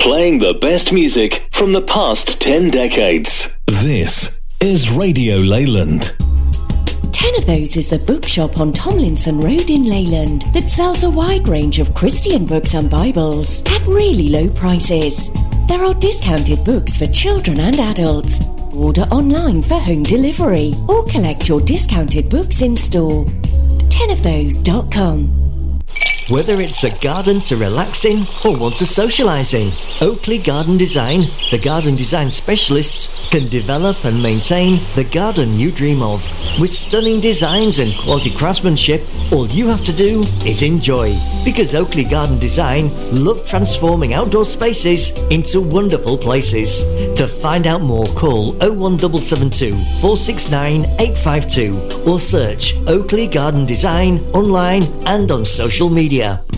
playing the best music from the past 10 decades. This is Radio Leyland. 10 of Those is the bookshop on Tomlinson Road in Leyland that sells a wide range of Christian books and Bibles at really low prices. There are discounted books for children and adults. Order online for home delivery or collect your discounted books in store. 10ofthose.com. Whether it's a garden to relax in or want to socialise in, Oakley Garden Design, the garden design specialists, can develop and maintain the garden you dream of. With stunning designs and quality craftsmanship, all you have to do is enjoy. Because Oakley Garden Design love transforming outdoor spaces into wonderful places. To find out more, call 01772 469 852 or search Oakley Garden Design online and on social media.